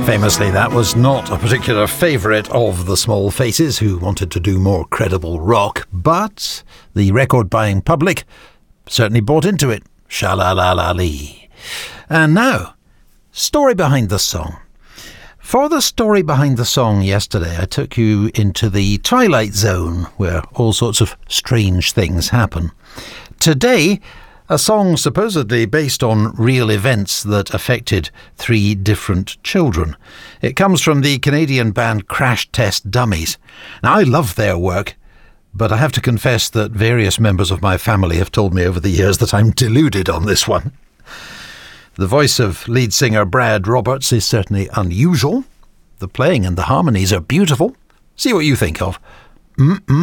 Famously, that was not a particular favourite of the Small Faces, who wanted to do more credible rock, but the record-buying public certainly bought into it. Sha-la-la-la-lee. And now, story behind the song. For the story behind the song yesterday, I took you into the Twilight Zone, where all sorts of strange things happen. Today, a song supposedly based on real events that affected 3 different children. It comes from the Canadian band Crash Test Dummies. Now, I love their work, but I have to confess that various members of my family have told me over the years that I'm deluded on this one. The voice of lead singer Brad Roberts is certainly unusual. The playing and the harmonies are beautiful. See what you think of